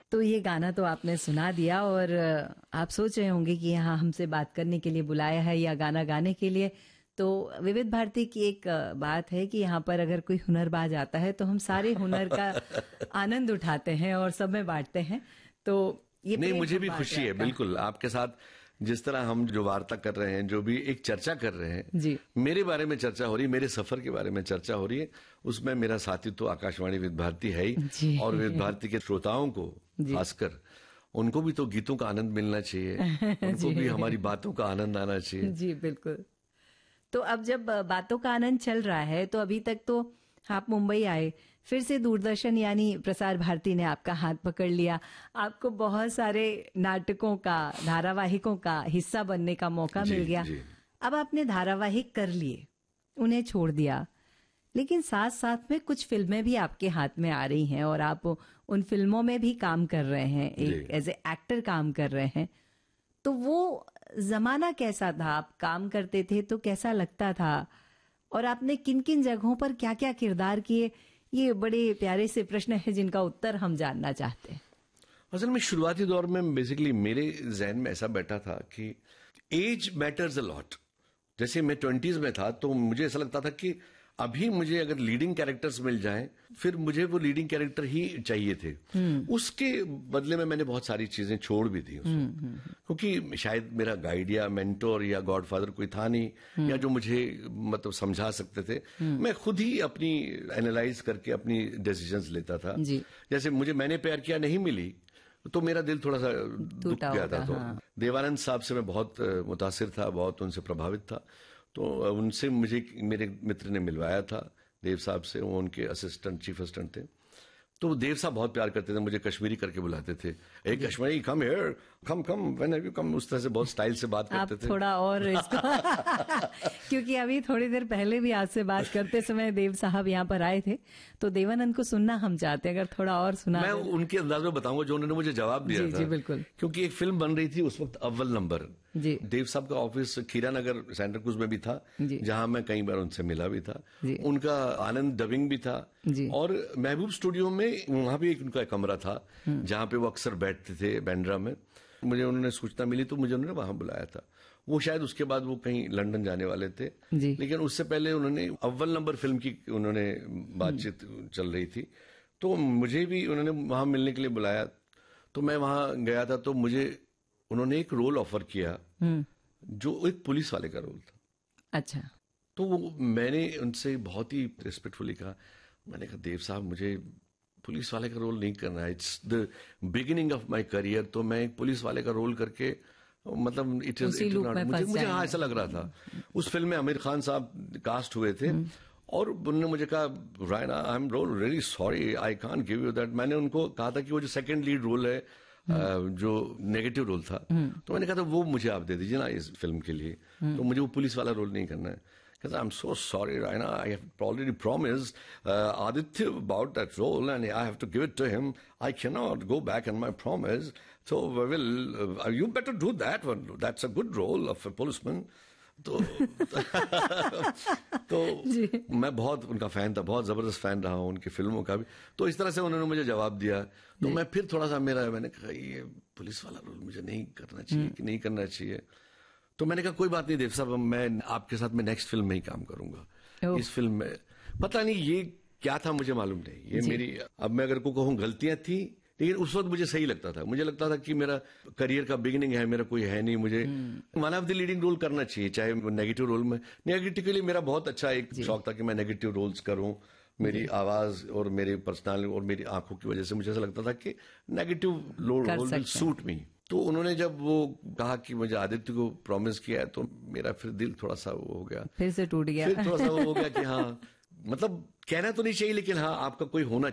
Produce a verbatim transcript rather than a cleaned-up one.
तो ये गाना तो आपने सुना दिया और आप सोच रहे होंगे कि यहाँ हमसे बात करने के लिए बुलाया है या गाना गाने के लिए। तो विविध भारती की एक बात है कि यहाँ पर अगर कोई हुनरबाज आता है तो हम सारे हुनर का आनंद उठाते हैं और सब में बांटते हैं। तो ये नहीं, मुझे भी खुशी है बिल्कुल आपके साथ जिस तरह हम जो वार्ता कर रहे हैं, जो भी एक चर्चा कर रहे हैं जी। मेरे बारे में चर्चा हो रही है, मेरे सफर के बारे में चर्चा हो रही है, उसमें मेरा साथी तो आकाशवाणी विविध भारती है ही और विविध भारती के श्रोताओं को खासकर उनको भी तो गीतों का आनंद मिलना चाहिए, उनको भी हमारी बातों का आनंद आना चाहिए। जी बिल्कुल। तो अब जब बातों का आनंद चल रहा है तो अभी तक तो आप मुंबई आए, फिर से दूरदर्शन यानी प्रसार भारती ने आपका हाथ पकड़ लिया, आपको बहुत सारे नाटकों का, धारावाहिकों का हिस्सा बनने का मौका मिल गया। अब आपने धारावाहिक कर लिए, उन्हें छोड़ दिया, लेकिन साथ साथ में कुछ फिल्में भी आपके हाथ में आ रही हैं और आप उन फिल्मों में भी काम कर रहे हैं, एक एज ए एक्टर काम कर रहे हैं। तो वो जमाना कैसा था? आप काम करते थे तो कैसा लगता था और आपने किन किन जगहों पर क्या क्या किरदार किए? ये बड़े प्यारे से प्रश्न है जिनका उत्तर हम जानना चाहते हैं। असल में शुरुआती दौर में बेसिकली मेरे जहन में ऐसा बैठा था कि एज मैटर्स अ लॉट। जैसे मैं ट्वेंटीज में था तो मुझे ऐसा लगता था कि अभी मुझे अगर लीडिंग कैरेक्टर्स मिल जाएं फिर मुझे वो लीडिंग कैरेक्टर ही चाहिए थे। उसके बदले में मैंने बहुत सारी चीजें छोड़ भी दी उसमें, क्योंकि शायद मेरा गाइड या मेंटोर या गॉडफादर कोई था नहीं या जो मुझे मतलब समझा सकते थे। मैं खुद ही अपनी एनालाइज करके अपनी डिसीजंस लेता था। जैसे मुझे मैंने प्यार किया नहीं मिली तो मेरा दिल थोड़ा सा दुख गया था। तो हाँ। देवानंद साहब से मैं बहुत मुतासिर था, बहुत उनसे प्रभावित था, तो उनसे मुझे मेरे मित्र ने मिलवाया था देव साहब से, वो उनके असिस्टेंट चीफ असिस्टेंट थे। तो देव साहब बहुत प्यार करते थे, मुझे कश्मीरी करके बुलाते थे, ए Kashmiri come here, come come when have you come, उस तरह से बहुत स्टाइल से बात करते आप थे। थोड़ा और इसको क्योंकि अभी थोड़ी देर पहले भी आपसे बात करते समय देव साहब यहाँ पर आए थे, तो देवानंद को सुनना हम चाहते हैं, अगर थोड़ा और सुना। मैं उनके अंदाज में बताऊंगा जो उन्होंने मुझे जवाब दिया जी, था। जी बिल्कुल। क्योंकि एक फिल्म बन रही थी उस वक्त, अव्वल नंबर। जी। देव साहब का ऑफिस खीरा नगर सेंटर क्रूज में भी था, जहां मैं कई बार उनसे मिला भी था। उनका आनंद डबिंग भी था और महबूब स्टूडियो में वहां भी एक उनका कमरा था जहां पे वो अक्सर बैठते थे बांद्रा में। मुझे उन्होंने सूचना मिली तो मुझे उन्होंने वहां बुलाया था। वो शायद उसके बाद वो कहीं लंदन जाने वाले थे, लेकिन उससे पहले उन्होंने अव्वल नंबर फिल्म की उन्होंने बातचीत चल रही थी, तो मुझे भी उन्होंने वहां मिलने के लिए बुलाया। तो मैं वहां गया था तो मुझे उन्होंने एक रोल ऑफर किया जो एक पुलिस वाले का रोल था। अच्छा। तो वो मैंने उनसे बहुत ही रिस्पेक्टफुली कहा, मैंने कहा देव साहब मुझे पुलिस वाले का रोल नहीं करना है, it's the beginning of my career. तो मैं एक पुलिस वाले का रोल करके मतलब इट इज मुझे मुझे हाँ ऐसा लग रहा था। उस फिल्म में आमिर खान साहब कास्ट हुए थे और उन्होंने मुझे कहा Raina I am role really sorry I can't give you that. मैंने उनको कहा था कि वो जो सेकंड लीड रोल है जो नेगेटिव रोल था, तो मैंने कहा था वो मुझे आप दे दीजिए ना इस फिल्म के लिए, तो मुझे वो पुलिस वाला रोल नहीं करना है। Because I'm so sorry, Raina. I have already promised uh, Aditya about that role, and I have to give it to him. I cannot go back on my promise. So, well, uh, you better do that one. That's a good role of a policeman. तो तो मैं बहुत उनका fan था, बहुत जबरदस्त fan रहा हूं उनकी फिल्मों का भी। तो इस तरह से उन्होंने मुझे जवाब दिया, तो मैं फिर थोड़ा सा मेरा मैंने कहा ये पुलिस वाला रोल मुझे नहीं करना चाहिए कि नहीं करना चाहिए। तो मैंने कहा कोई बात नहीं देव साहब, मैं आपके साथ में नेक्स्ट फिल्म में ही काम करूंगा। इस फिल्म में पता नहीं ये क्या था, मुझे मालूम नहीं, ये मेरी अब मैं अगर को कहूं गलतियां थी, लेकिन उस वक्त मुझे सही लगता था। मुझे लगता था कि मेरा करियर का बिगिनिंग है, मेरा कोई है नहीं, मुझे one of the leading role करना चाहिए, चाहे नेगेटिव रोल में। नेगेटिव के लिए मेरा बहुत अच्छा एक शौक था कि मैं नेगेटिव रोल्स करूं। मेरी आवाज और मेरे पर्सनालिटी और मेरी आंखों की वजह से मुझे ऐसा लगता था कि negative role will suit me. तो उन्होंने जब वो कहा कि मुझे आदित्य को प्रॉमिस किया है, तो मेरा फिर दिल थोड़ा सा वो हो गया, फिर से टूट गया, फिर थोड़ा सा वो हो गया कि हाँ मतलब कहना तो नहीं चाहिए, लेकिन हाँ आपका कोई होना